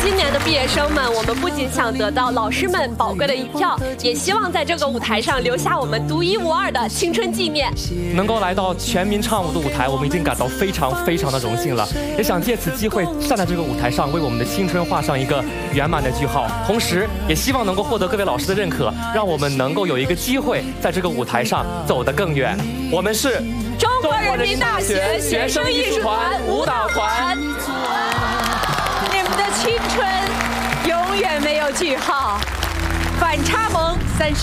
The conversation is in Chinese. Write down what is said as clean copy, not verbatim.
今年的毕业生们，我们不仅想得到老师们宝贵的一票，也希望在这个舞台上留下我们独一无二的青春纪念。 能够来到全民唱舞的舞台，我们已经感到非常的荣幸了，也想借此机会站在这个舞台上，为我们的青春画上一个圆满的句号。同时，也希望能够获得各位老师的认可，让我们能够有一个机会在这个舞台上走得更远。我们是中国人民大学学生艺术团舞蹈团，你们的青春永远没有句号。反差萌30。